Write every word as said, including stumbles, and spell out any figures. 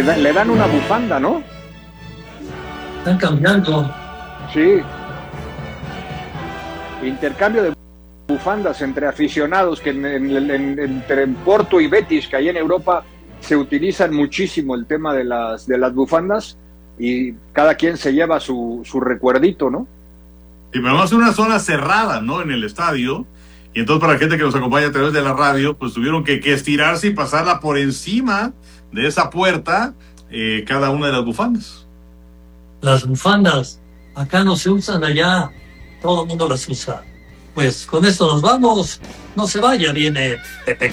da, le dan una bufanda, ¿no? Están cambiando. Sí. Intercambio de bufandas entre aficionados, que en, en, en, entre Porto y Betis, que ahí en Europa se utilizan muchísimo el tema de las, de las bufandas, y cada quien se lleva su, su recuerdito, ¿no? Y vamos a hacer una zona cerrada, ¿no? En el estadio. Y entonces para la gente que nos acompaña a través de la radio, pues tuvieron que, que estirarse y pasarla por encima de esa puerta, eh, cada una de las bufandas. Las bufandas acá no se usan, allá todo el mundo las usa. Pues con esto nos vamos. No se vaya, viene Pepe